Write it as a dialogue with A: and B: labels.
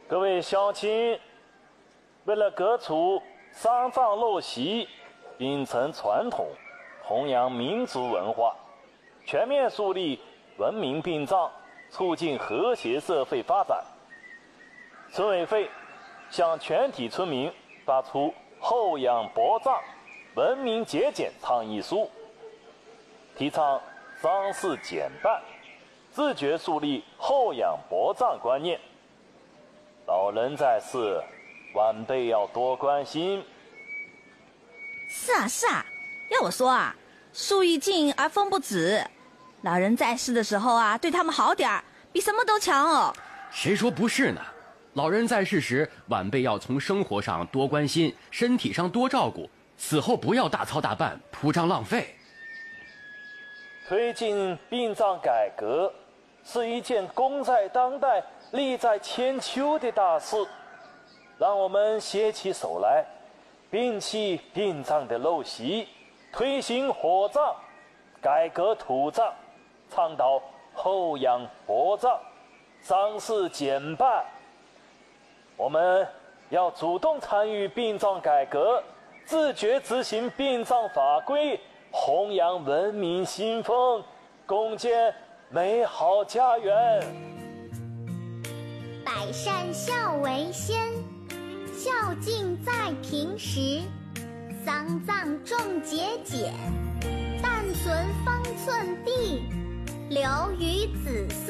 A: 各位乡亲，为了革除丧葬陋习，秉承传统，弘扬民族文化，全面树立文明殡葬，促进和谐社会发展，村委会向全体村民发出厚养薄葬、文明节俭倡议书，提倡丧事减半，自觉树立厚养薄葬观念。老人在世，晚辈要多关心。
B: 是啊，要我说啊，树欲静而风不止。老人在世的时候啊，对他们好点儿，比什么都强哦。
C: 谁说不是呢？老人在世时，晚辈要从生活上多关心，身体上多照顾，死后不要大操大办，铺张浪费。
A: 推进殡葬改革是一件功在当代、利在千秋的大事，让我们携起手来，摒弃殡葬的陋习，推行火葬，改革土葬，倡导厚养薄葬，丧事减半。我们要主动参与殡葬改革，自觉执行殡葬法规，弘扬文明新风，共建美好家园。
D: 百善孝为先，孝敬在平时，丧葬重节俭，但存方寸地，留于子孙。